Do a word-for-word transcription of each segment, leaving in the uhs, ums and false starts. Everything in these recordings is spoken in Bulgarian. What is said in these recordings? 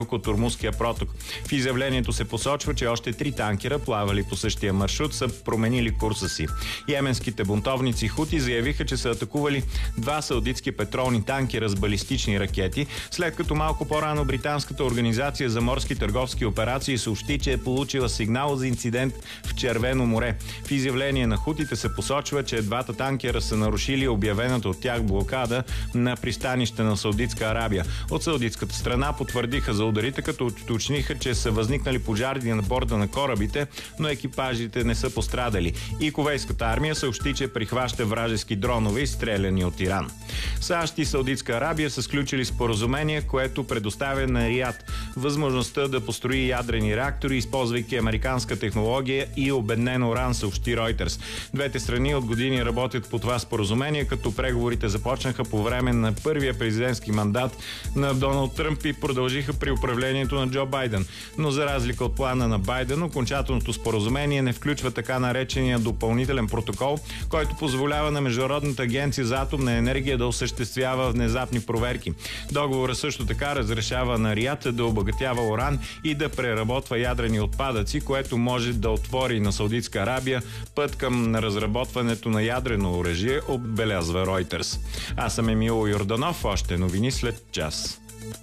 от Ормузския проток. В изявлението се посочва, че още три танкера, плавали по същия маршрут, са променили курса си. Йеменските бунтовници Хути заявиха, че са атакували два саудитски петролни танкера с балистични ракети, след като малко по-рано британската организация за морски търговски операции съобщи, че е получила сигнал за инцидент в Червено море. В изявление на хутите се посочва, че двата танкера са нарушили обявената от тях блокада на пристанище на Саудитска Арабия. От саудитската страна потвърдиха за ударите, като уточниха, че са възникнали пожари на борда на корабите, но екипажите не са пострадали. И кувейската армия съобщи, че прихваща вражески дронове, изстреляни от Иран. САЩ и Саудитска Арабия са сключили споразумение, което предоставя на Риад възможността да построи ядрени реактори, използвайки американска технология и обеднен уран, съобщи Reuters. Двете страни от години работят по това споразумение, като преговорите започнаха по време на първия президентски мандат на Доналд Тръмп и продължиха при управлението на Джо Байден. Но за разлика от плана на Байден, окончателното споразумение не включва така наречения допълнителен протокол, който позволява на Международната агенция за атомна енергия да осъществява внезапни проверки. Договорът също така разрешава на Риад да обогатява уран и да преработва ядрени отпадъци, което може да отвори на Саудитска Арабия път към разработването на ядрено оръжие, отбелязва Reuters. Аз съм Емил Йорданов, още новини след час.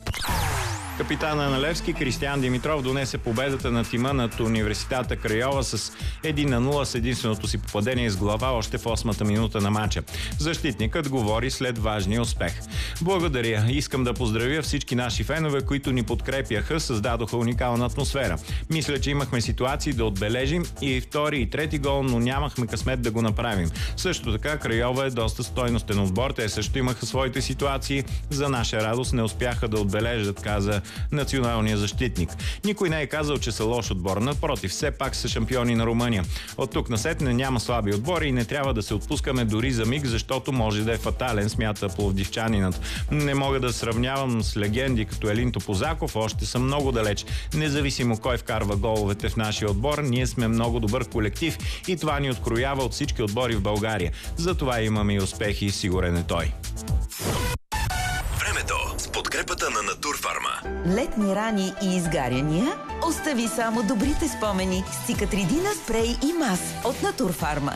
Капитана на Левски Кристиян Димитров донесе победата на тима над Университета Крайова с едно на нула с единственото си попадение с глава още в осмата минута на матча. Защитникът говори след важния успех. Благодаря. Искам да поздравя всички наши фенове, които ни подкрепяха, създадоха уникална атмосфера. Мисля, че имахме ситуации да отбележим и втори и трети гол, но нямахме късмет да го направим. Също така Крайова е доста стойностен отбор. Те също имаха своите ситуации. За наша радост не успяха да отбележат, каза националния защитник. Никой не е казал, че са лош отбор. Напротив, все пак са шампиони на Румъния. От тук насетне няма слаби отбори и не трябва да се отпускаме дори за миг, защото може да е фатален, смята пловдивчанинът. Не мога да сравнявам с легенди като Елин Топозаков, още съм много далеч. Независимо кой вкарва головете в нашия отбор, ние сме много добър колектив и това ни откроява от всички отбори в България. Затова имаме и успехи, сигурен е той. Подкрепата на Натурфарма. Летни рани и изгаряния? Остави само добрите спомени с Цикатридина спрей и мас от Натурфарма.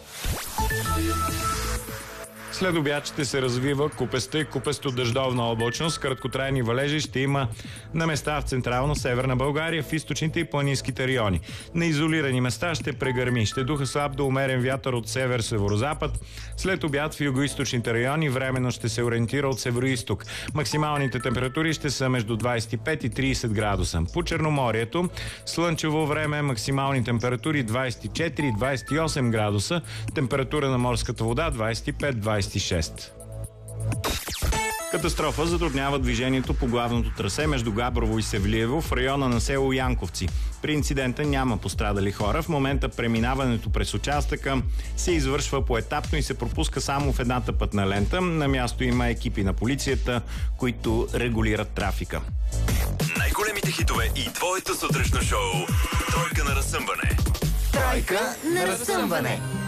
След обяд ще се развива купеста и купесто-дъждовна облачност. Краткотрайни валежи ще има на места в централна северна България, в източните и планинските райони. На изолирани места ще прегърми. Ще духа слаб до умерен вятър от север-северозапад. След обяд в югоизточните райони временно ще се ориентира от североизток. Максималните температури ще са между двадесет и пет и тридесет градуса. По Черноморието слънчево време, максимални температури двадесет и четири и двадесет и осем градуса. Температура на морската вода двадесет и пет до двадесет и шест. Катастрофа затруднява движението по главното трасе между Габрово и Севлиево в района на село Янковци. При инцидента няма пострадали хора. В момента преминаването през участъка се извършва поетапно и се пропуска само в едната пътна лента. На място има екипи на полицията, които регулират трафика. Най-големите хитове и твоето сутрешно шоу. Тройка на разсъмване. Тройка на разсъмване.